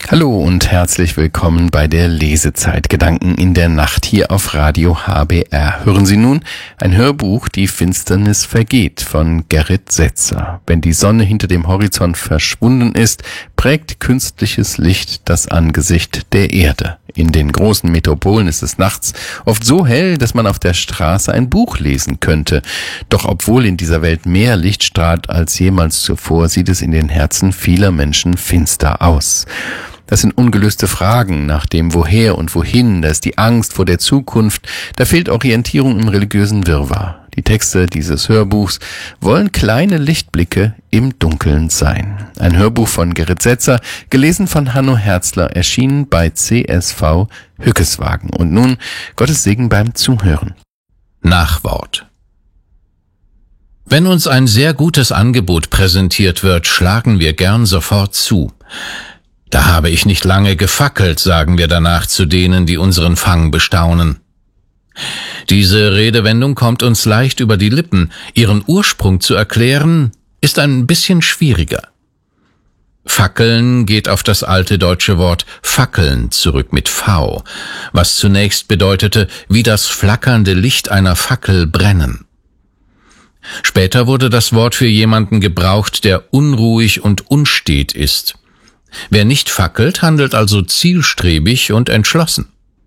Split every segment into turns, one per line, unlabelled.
Hallo und herzlich willkommen bei der Lesezeit. Gedanken in der Nacht hier auf Radio HBR. Hören Sie nun ein Hörbuch, Die Finsternis vergeht, von Gerrit Setzer. Wenn die Sonne hinter dem Horizont verschwunden ist, prägt künstliches Licht das Angesicht der Erde. In den großen Metropolen ist es nachts oft so hell, dass man auf der Straße ein Buch lesen könnte. Doch obwohl in dieser Welt mehr Licht strahlt als jemals zuvor, sieht es in den Herzen vieler Menschen finster aus. Das sind ungelöste Fragen nach dem Woher und Wohin, da ist die Angst vor der Zukunft, da fehlt Orientierung im religiösen Wirrwarr. Die Texte dieses Hörbuchs wollen kleine Lichtblicke im Dunkeln sein. Ein Hörbuch von Gerrit Setzer, gelesen von Hanno Herzler, erschienen bei CSV Hückeswagen. Und nun Gottes Segen beim Zuhören.
Nachwort. Wenn uns ein sehr gutes Angebot präsentiert wird, schlagen wir gern sofort zu. Da habe ich nicht lange gefackelt, sagen wir danach zu denen, die unseren Fang bestaunen. Diese Redewendung kommt uns leicht über die Lippen. Ihren Ursprung zu erklären, ist ein bisschen schwieriger. Fackeln geht auf das alte deutsche Wort fackeln zurück mit V, was zunächst bedeutete, wie das flackernde Licht einer Fackel brennen. Später wurde das Wort für jemanden gebraucht, der unruhig und unstet ist. Wer nicht fackelt, handelt also zielstrebig und entschlossen.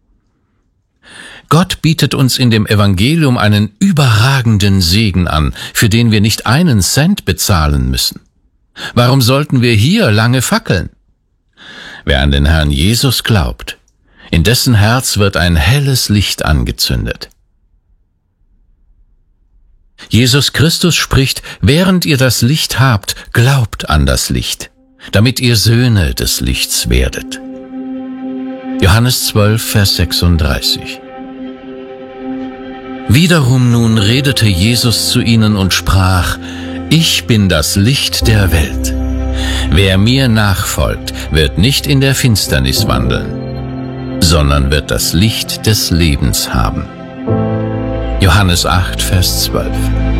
Gott bietet uns in dem Evangelium einen überragenden Segen an, für den wir nicht einen Cent bezahlen müssen. Warum sollten wir hier lange fackeln? Wer an den Herrn Jesus glaubt, in dessen Herz wird ein helles Licht angezündet. Jesus Christus spricht, während ihr das Licht habt, glaubt an das Licht, damit ihr Söhne des Lichts werdet. Johannes 12, Vers 36. Wiederum nun redete Jesus zu ihnen und sprach: Ich bin das Licht der Welt. Wer mir nachfolgt, wird nicht in der Finsternis wandeln, sondern wird das Licht des Lebens haben. Johannes 8, Vers 12.